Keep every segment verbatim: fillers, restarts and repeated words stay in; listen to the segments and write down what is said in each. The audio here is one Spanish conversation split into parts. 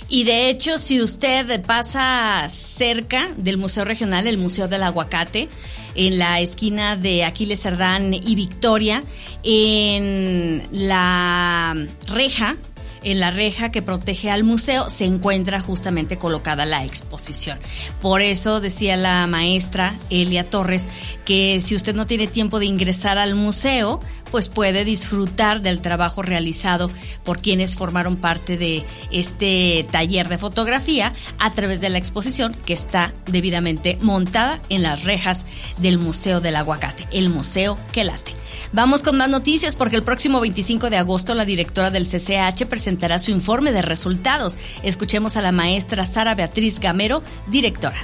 Y de hecho, si usted pasa cerca del Museo Regional, el Museo del Aguacate, en la esquina de Aquiles Cerdán y Victoria, en la reja, en la reja que protege al museo, se encuentra justamente colocada la exposición. Por eso decía la maestra Elia Torres que si usted no tiene tiempo de ingresar al museo, pues puede disfrutar del trabajo realizado por quienes formaron parte de este taller de fotografía a través de la exposición que está debidamente montada en las rejas del Museo del Aguacate, el museo que late. Vamos con más noticias porque el próximo veinticinco de agosto la directora del C C H presentará su informe de resultados. Escuchemos a la maestra Sara Beatriz Gamero, directora.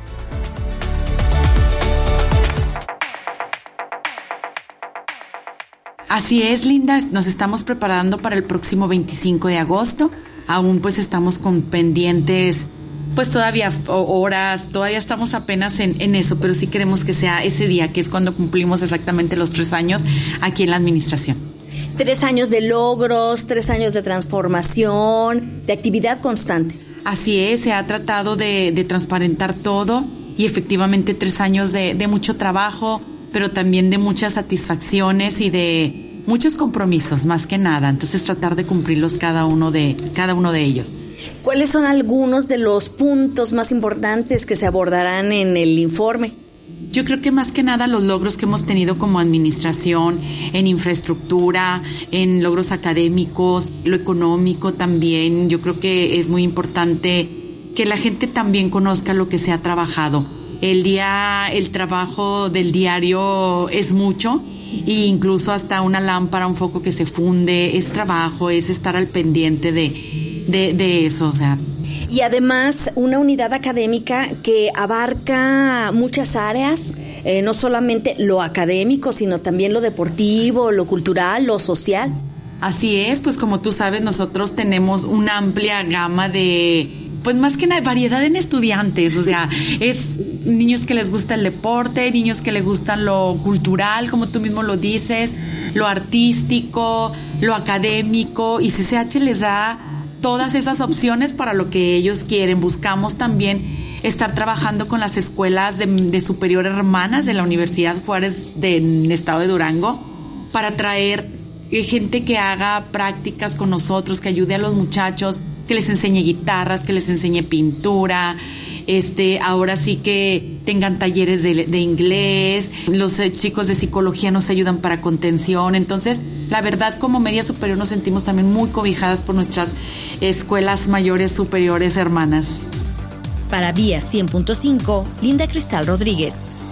Así es, Linda, nos estamos preparando para el próximo veinticinco de agosto. Aún pues estamos con pendientes, pues todavía horas, todavía estamos apenas en, en eso, pero sí queremos que sea ese día, que es cuando cumplimos exactamente los tres años aquí en la administración. Tres años de logros, tres años de transformación, de actividad constante. Así es, se ha tratado de, de transparentar todo y efectivamente tres años de, de mucho trabajo, pero también de muchas satisfacciones y de muchos compromisos, más que nada. Entonces tratar de cumplirlos cada uno de, cada uno de ellos. ¿Cuáles son algunos de los puntos más importantes que se abordarán en el informe? Yo creo que más que nada los logros que hemos tenido como administración, en infraestructura, en logros académicos, lo económico también. Yo creo que es muy importante que la gente también conozca lo que se ha trabajado. El día, el trabajo del diario es mucho, e incluso hasta una lámpara, un foco que se funde, es trabajo, es estar al pendiente de, de, de eso, o sea. Y además una unidad académica que abarca muchas áreas, eh, no solamente lo académico, sino también lo deportivo, lo cultural, lo social. Así es, pues como tú sabes, nosotros tenemos una amplia gama de, pues más que nada, variedad en estudiantes, o sea, es niños que les gusta el deporte, niños que les gustan lo cultural, como tú mismo lo dices, lo artístico, lo académico, y C C H les da todas esas opciones para lo que ellos quieren. Buscamos también estar trabajando con las escuelas de, de superior hermanas de la Universidad Juárez del estado de Durango para traer gente que haga prácticas con nosotros, que ayude a los muchachos, que les enseñe guitarras, que les enseñe pintura, este, ahora sí que tengan talleres de, de inglés, los eh, chicos de psicología nos ayudan para contención. Entonces, la verdad, como media superior nos sentimos también muy cobijadas por nuestras escuelas mayores superiores hermanas. Para Vía cien punto cinco, Linda Cristal Rodríguez.